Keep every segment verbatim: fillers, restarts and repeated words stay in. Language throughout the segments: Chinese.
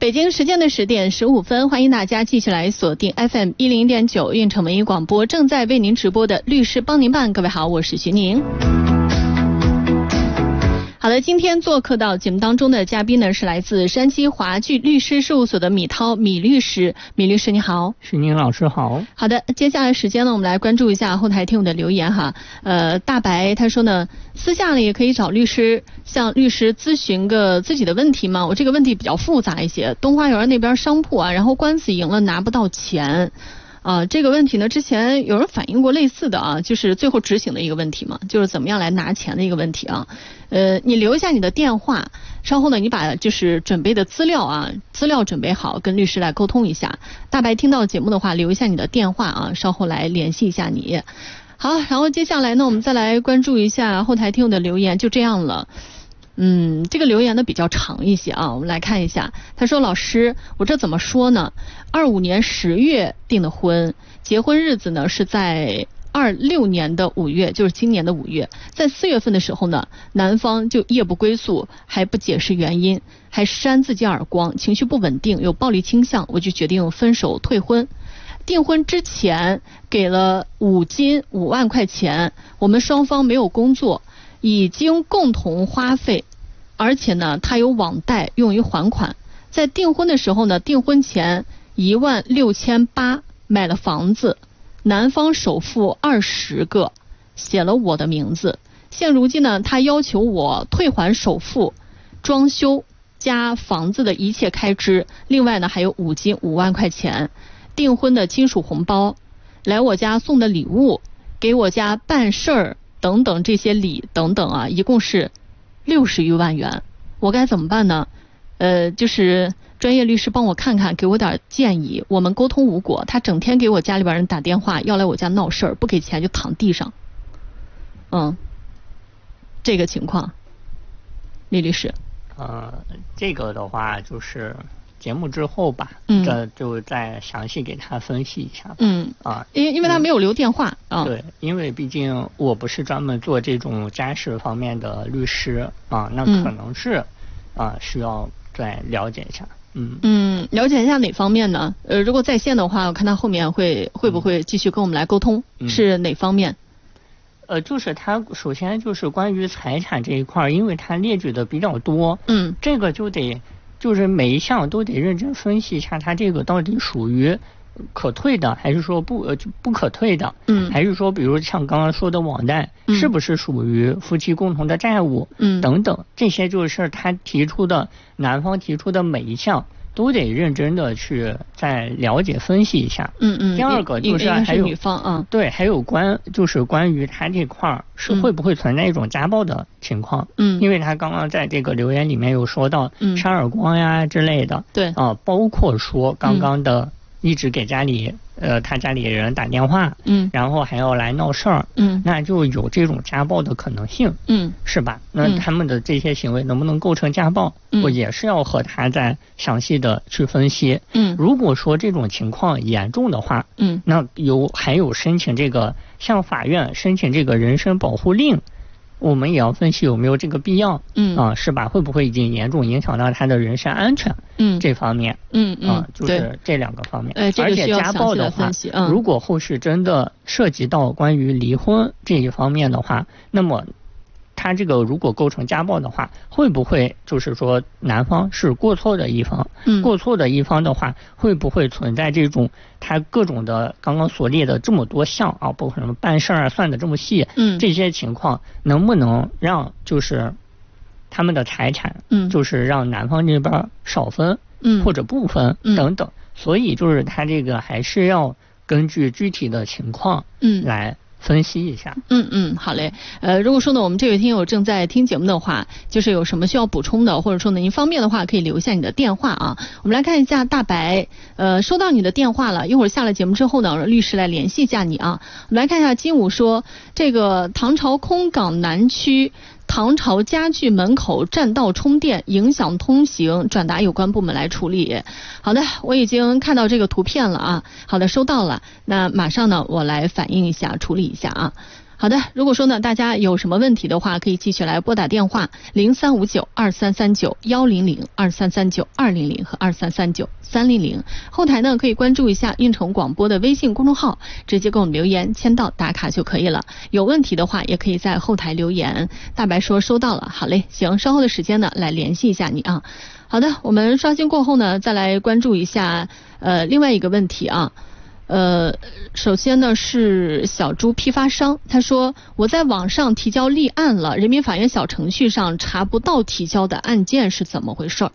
北京时间的十点十五分，欢迎大家继续来锁定 F M 一零点九运城文艺广播，正在为您直播的律师帮您办。各位好，我是徐宁。好的，今天做客到节目当中的嘉宾呢是来自山西华聚律师事务所的米涛米律师。米律师你好。 徐宁老师好。 好的，接下来时间呢我们来关注一下后台听友的留言哈。呃，大白他说呢，私下里也可以找律师向律师咨询个自己的问题吗？我这个问题比较复杂一些，东花园那边商铺啊，然后官司赢了拿不到钱。啊、呃，这个问题呢，之前有人反映过类似的啊，就是最后执行的一个问题嘛，就是怎么样来拿钱的一个问题啊。呃，你留一下你的电话，稍后呢，你把就是准备的资料啊，资料准备好，跟律师来沟通一下。大白听到节目的话，留一下你的电话啊，稍后来联系一下你。好，然后接下来呢，我们再来关注一下后台听友的留言，就这样了。嗯，这个留言呢比较长一些啊，我们来看一下。他说：“老师，我这怎么说呢？二五年十月订的婚，结婚日子呢是在二六年的五月，就是今年的五月。在四月份的时候呢，男方就夜不归宿，还不解释原因，还扇自己耳光，情绪不稳定，有暴力倾向，我就决定分手退婚。订婚之前给了五金五万块钱，我们双方没有工作，已经共同花费。”而且呢，他有网贷用于还款。在订婚的时候呢，订婚前一万六千八买了房子，男方首付二十个，写了我的名字。现如今呢，他要求我退还首付、装修加房子的一切开支，另外呢还有五金五万块钱，订婚的亲属红包，来我家送的礼物，给我家办事儿等等这些礼等等啊，一共是六十余万元，我该怎么办呢？呃，就是专业律师帮我看看，给我点建议。我们沟通无果，他整天给我家里边人打电话，要来我家闹事儿，不给钱就躺地上。嗯，这个情况，李律师。 呃，这个的话就是节目之后吧， 嗯， 这就再详细给他分析一下。 嗯啊，因因为他没有留电话啊。 对，因为毕竟我不是专门做这种家事方面的律师啊，那可能是、嗯、啊需要再了解一下。嗯嗯，了解一下哪方面呢？呃，如果在线的话，我看他后面会会不会继续跟我们来沟通，嗯、是哪方面？ 呃，就是他首先就是关于财产这一块，因为他列举的比较多， 嗯， 这个就得。就是每一项都得认真分析一下，它这个到底属于可退的，还是说不呃不可退的？嗯，还是说比如像刚刚说的网贷，嗯、是不是属于夫妻共同的债务？嗯，等等，这些就是他提出的男方提出的每一项都得认真的去再了解分析一下。嗯嗯。第二个就是还有女方啊， 对，还有关就是关于他这块儿是会不会存在一种家暴的情况？嗯，因为他刚刚在这个留言里面有说到扇耳光呀之类的。对啊、呃，包括说刚刚的一直给家里、嗯、呃他家里人打电话，嗯，然后还要来闹事儿，嗯，那就有这种家暴的可能性，嗯，是吧？那他们的这些行为能不能构成家暴？嗯，我也是要和他再详细的去分析。嗯，如果说这种情况严重的话，嗯，那有还有申请这个向法院申请这个人身保护令。我们也要分析有没有这个必要，嗯啊，是吧？会不会已经严重影响到他的人身安全？嗯，这方面，嗯嗯、啊，就是这两个方面。呃， 这个需要而且家暴的话， 嗯、 如果后续真的涉及到关于离婚这一方面的话，那么他这个如果构成家暴的话，会不会就是说男方是过错的一方？嗯，过错的一方的话，会不会存在这种他各种的刚刚所列的这么多项啊，包括什么办事儿啊算的这么细？嗯，这些情况能不能让就是他们的财产，嗯，就是让男方这边少分，嗯，或者不分，嗯，等等。所以就是他这个还是要根据具体的情况，嗯，来分析一下。 嗯嗯，好嘞。呃，如果说呢，我们这位听友正在听节目的话，就是有什么需要补充的，或者说呢，您方便的话，可以留下你的电话啊。我们来看一下大白，呃，收到你的电话了，一会儿下了节目之后呢，律师来联系一下你啊。我们来看一下金武说，这个唐朝空港南区唐朝家具门口占道充电，影响通行，转达有关部门来处理。好的，我已经看到这个图片了啊。好的，收到了。那马上呢，我来反映一下，处理一下啊。 好的，如果说呢大家有什么问题的话，可以继续来拨打电话零三五九二三三九幺零零、二三三九二零零和二三三九三零零。后台呢可以关注一下运城广播的微信公众号，直接给我们留言签到打卡就可以了。有问题的话也可以在后台留言。大白说收到了，好嘞，行，稍后的时间呢来联系一下你啊。好的，我们刷新过后呢再来关注一下呃另外一个问题啊。呃，首先呢是小猪批发商，他说我在网上提交立案了，人民法院小程序上查不到提交的案件是怎么回事？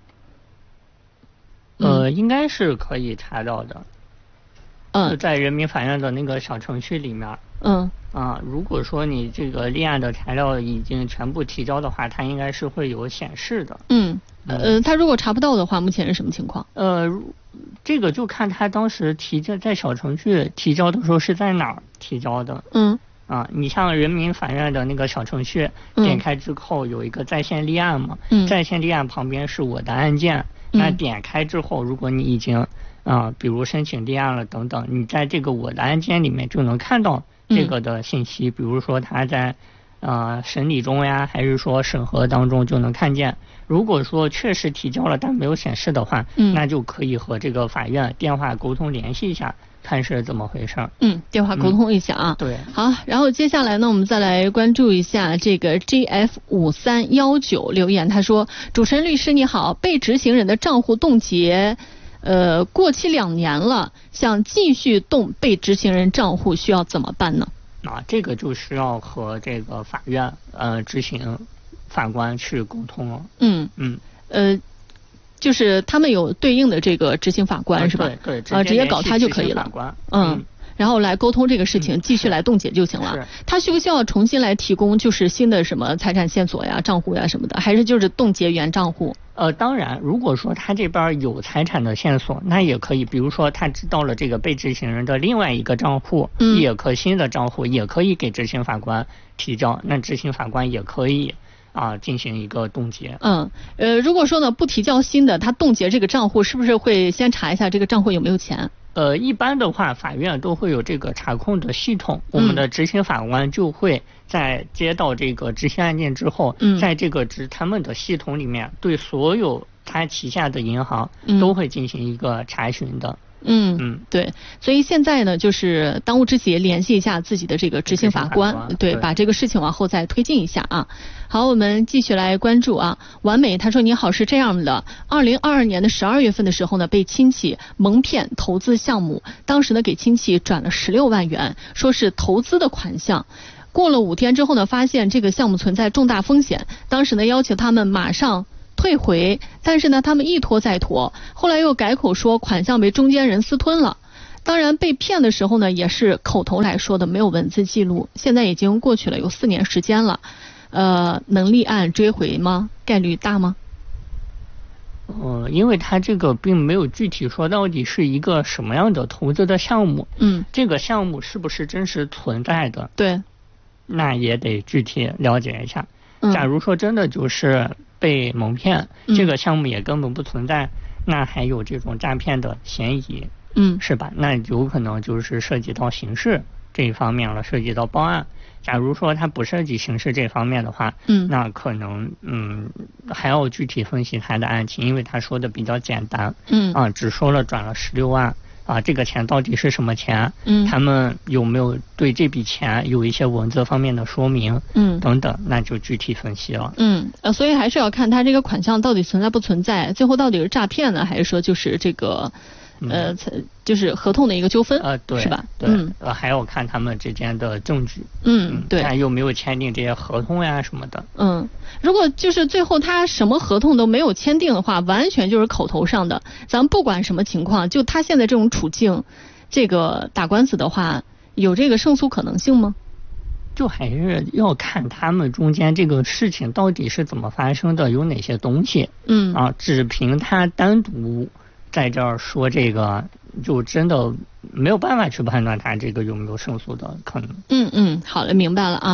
呃，应该是可以查到的。嗯，在人民法院的那个小程序里面。嗯。啊，如果说你这个立案的材料已经全部提交的话，它应该是会有显示的。嗯。 呃，他如果查不到的话，目前是什么情况？ 呃。这个就看他当时提交在小程序提交的时候是在哪儿提交的。嗯。啊，你像人民法院的那个小程序，点开之后有一个在线立案嘛，嗯、在线立案旁边是我的案件，嗯、那点开之后，如果你已经啊，比如申请立案了等等，你在这个我的案件里面就能看到这个的信息，嗯、比如说他在啊、呃、审理中呀，还是说审核当中就能看见。如果说确实提交了但没有显示的话，嗯，那就可以和这个法院电话沟通联系一下，看是怎么回事。 嗯，电话沟通一下啊。 嗯、对。 好，然后接下来呢，我们再来关注一下这个 G F 五三一九留言，他说：主持人律师你好，被执行人的账户冻结，呃，过期两年了，想继续冻被执行人账户，需要怎么办呢？ 啊，这个就需要和这个法院呃执行法官去沟通了。嗯嗯呃，就是他们有对应的这个执行法官、 呃、 是吧？ 对对， 啊，直接搞他就可以了。嗯。嗯然后来沟通这个事情，继续来冻结就行了。他需不需要重新来提供就是新的什么财产线索呀、账户呀什么的，还是就是冻结原账户？ 呃，当然，如果说他这边有财产的线索，那也可以，比如说他知道了这个被执行人的另外一个账户，嗯，也可新的账户也可以给执行法官提交，那执行法官也可以啊进行一个冻结。 嗯，呃，如果说呢不提交新的，他冻结这个账户，是不是会先查一下这个账户有没有钱？ 呃，一般的话，法院都会有这个查控的系统，我们的执行法官就会在接到这个执行案件之后，嗯、在这个执他们的系统里面，对所有他旗下的银行都会进行一个查询的。 嗯嗯，对，所以现在呢，就是当务之急联系一下自己的这个执行法官，法官对，对，把这个事情往后再推进一下啊。好，我们继续来关注啊。完美他说你好，是这样的，二零二二年的十二月份的时候呢，被亲戚蒙骗投资项目，当时呢给亲戚转了十六万元，说是投资的款项。过了五天之后呢，发现这个项目存在重大风险，当时呢要求他们马上退回，但是呢他们一拖再拖，后来又改口说款项被中间人私吞了。当然被骗的时候呢也是口头来说的，没有文字记录。现在已经过去了有四年时间了，呃，能立案追回吗？概率大吗？ 呃，因为他这个并没有具体说到底是一个什么样的投资的项目，嗯，这个项目是不是真实存在的？ 对， 那也得具体了解一下。假如说真的就是被蒙骗，嗯、这个项目也根本不存在，那还有这种诈骗的嫌疑，嗯，是吧？那有可能就是涉及到刑事这一方面了，涉及到报案。假如说它不涉及刑事这方面的话，嗯，那可能嗯还要具体分析他的案情，因为他说的比较简单，嗯啊，只说了转了十六万。啊，这个钱到底是什么钱？嗯，他们有没有对这笔钱有一些文字方面的说明？嗯，等等，那就具体分析了。 嗯，呃，所以还是要看他这个款项到底存在不存在，最后到底是诈骗呢，还是说就是这个，呃，就是合同的一个纠纷？ 呃，对， 是吧？ 对，嗯，呃，还要看他们之间的证据。 嗯，对， 看有没有签订这些合同呀什么的。 嗯，如果就是最后他什么合同都没有签订的话，完全就是口头上的，咱们不管什么情况，就他现在这种处境，这个打官司的话，有这个胜诉可能性吗？ 就还是要看他们中间这个事情到底是怎么发生的，有哪些东西。嗯，啊，只凭他单独在这儿说这个，就真的没有办法去判断他这个有没有胜诉的可能。 嗯嗯，好了，明白了啊。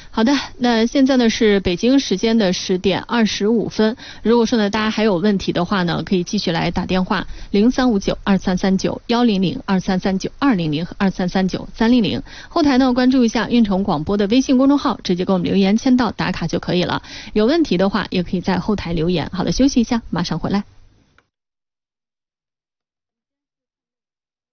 好的，那现在呢是北京时间的十点二十五分。如果说呢大家还有问题的话呢，可以继续来打电话零三五九二三三九幺零零二三三九二零零和二三三九三零零。后台呢关注一下运城广播的微信公众号，直接给我们留言签到打卡就可以了。有问题的话也可以在后台留言。好的，休息一下，马上回来。